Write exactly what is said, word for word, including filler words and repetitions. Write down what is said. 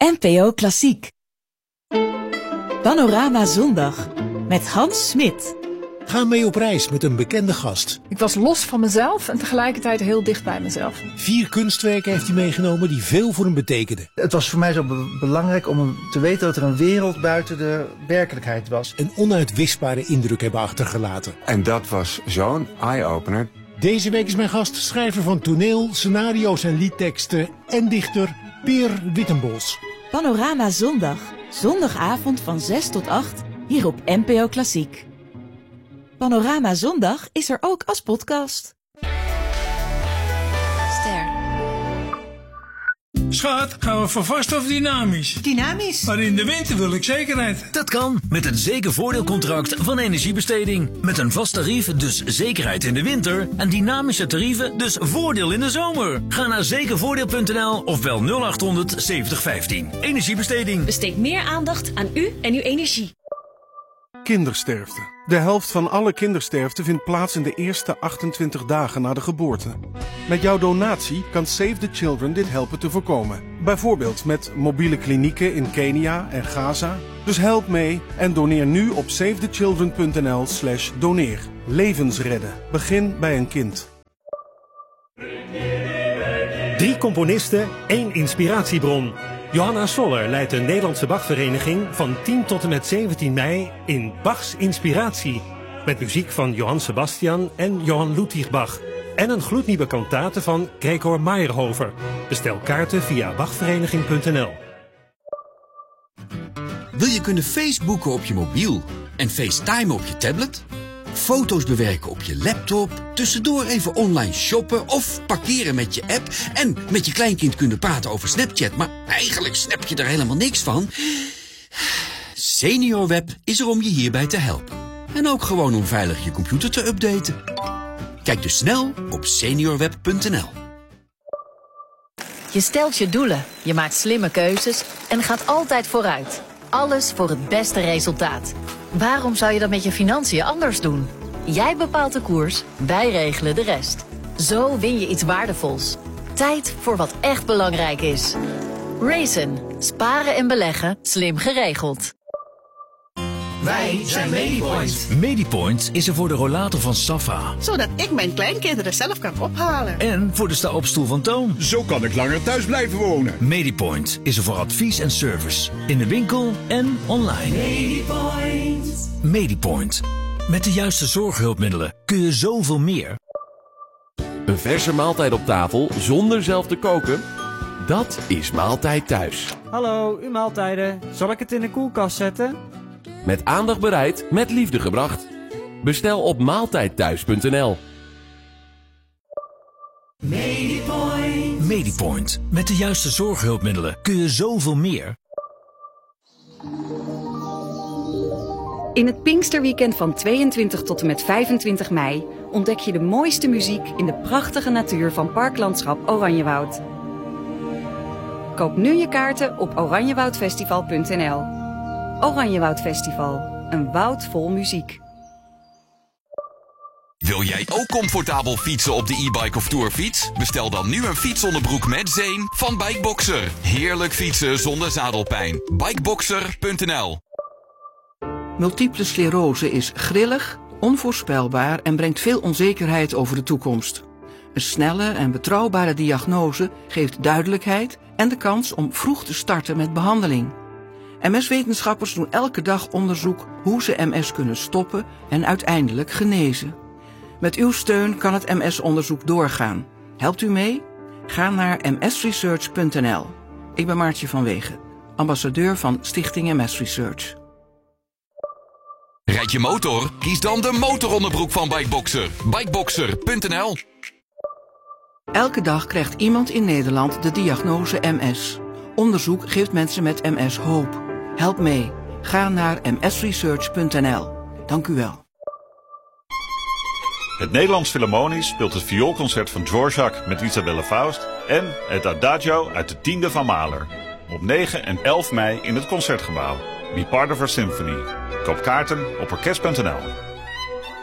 N P O Klassiek. Panorama Zondag met Hans Smit. Ga mee op reis met een bekende gast. Ik was los van mezelf en tegelijkertijd heel dicht bij mezelf. Vier kunstwerken heeft hij meegenomen die veel voor hem betekenden. Het was voor mij zo be- belangrijk om te weten dat er een wereld buiten de werkelijkheid was. Een onuitwisbare indruk hebben achtergelaten. En dat was zo'n eye-opener. Deze week is mijn gast schrijver van toneel, scenario's en liedteksten en dichter Peer Wittenbos. Panorama Zondag. Zondagavond van zes tot acht hier op N P O Klassiek. Panorama Zondag is er ook als podcast. Ster. Schat, gaan we voor vast of dynamisch? Dynamisch. Maar in de winter wil ik zekerheid. Dat kan met het zekervoordeelcontract van Energiebesteding. Met een vast tarief, dus zekerheid in de winter. En dynamische tarieven, dus voordeel in de zomer. Ga naar zekervoordeel punt n l of bel nul acht honderd zeventig vijftien. Energiebesteding. Besteed meer aandacht aan u en uw energie. Kindersterfte. De helft van alle kindersterfte vindt plaats in de eerste achtentwintig dagen na de geboorte. Met jouw donatie kan Save the Children dit helpen te voorkomen. Bijvoorbeeld met mobiele klinieken in Kenia en Gaza. Dus help mee en doneer nu op savethechildren punt n l slash doneer. Levens redden. Begin bij een kind. Drie componisten, één inspiratiebron. Johanna Soller leidt de Nederlandse Bachvereniging van tien tot en met zeventien mei in Bachs Inspiratie. Met muziek van Johann Sebastian en Johann Ludwig Bach. En een gloednieuwe kantate van Gregor Meyerhofer. Bestel kaarten via bachvereniging punt n l. Wil je kunnen Facebooken op je mobiel en FaceTime op je tablet? Foto's bewerken op je laptop, tussendoor even online shoppen of parkeren met je app en met je kleinkind kunnen praten over Snapchat, maar eigenlijk snap je er helemaal niks van? SeniorWeb is er om je hierbij te helpen. En ook gewoon om veilig je computer te updaten. Kijk dus snel op seniorweb punt n l. Je stelt je doelen, je maakt slimme keuzes en gaat altijd vooruit. Alles voor het beste resultaat. Waarom zou je dat met je financiën anders doen? Jij bepaalt de koers, wij regelen de rest. Zo win je iets waardevols. Tijd voor wat echt belangrijk is. Raisin. Sparen en beleggen, slim geregeld. Wij zijn Medipoint. Medipoint is er voor de rollator van Safa. Zodat ik mijn kleinkinderen zelf kan ophalen. En voor de sta-opstoel van Toon. Zo kan ik langer thuis blijven wonen. Medipoint is er voor advies en service. In de winkel en online. Medipoint. Medipoint. Met de juiste zorghulpmiddelen kun je zoveel meer. Een verse maaltijd op tafel zonder zelf te koken? Dat is Maaltijd Thuis. Hallo, uw maaltijden. Zal ik het in de koelkast zetten? Met aandacht bereid, met liefde gebracht. Bestel op maaltijdthuis punt n l. Medipoint. Medipoint. Met de juiste zorghulpmiddelen kun je zoveel meer. In het Pinksterweekend van tweeëntwintig tot en met vijfentwintig mei ontdek je de mooiste muziek in de prachtige natuur van Parklandschap Oranjewoud. Koop nu je kaarten op oranjewoudfestival punt n l. Oranjewoud Festival, een woud vol muziek. Wil jij ook comfortabel fietsen op de e-bike of tourfiets? Bestel dan nu een fietsonderbroek met zeem van Bikeboxer. Heerlijk fietsen zonder zadelpijn. bikeboxer punt n l. Multiple sclerose is grillig, onvoorspelbaar en brengt veel onzekerheid over de toekomst. Een snelle en betrouwbare diagnose geeft duidelijkheid en de kans om vroeg te starten met behandeling. M S-wetenschappers doen elke dag onderzoek hoe ze M S kunnen stoppen en uiteindelijk genezen. Met uw steun kan het M S-onderzoek doorgaan. Helpt u mee? Ga naar m s research punt n l. Ik ben Maartje van Wegen, ambassadeur van Stichting M S Research. Rijd je motor? Kies dan de motoronderbroek van Bikeboxer. bikeboxer punt n l. Elke dag krijgt iemand in Nederland de diagnose M S. Onderzoek geeft mensen met M S hoop. Help mee. Ga naar m s research punt n l. Dank u wel. Het Nederlands Philharmonisch speelt het vioolconcert van Dvorak met Isabelle Faust en het Adagio uit de tiende van Mahler. Op negen en elf mei in het Concertgebouw. Be part of our symphony. Koop kaarten op orkest punt n l.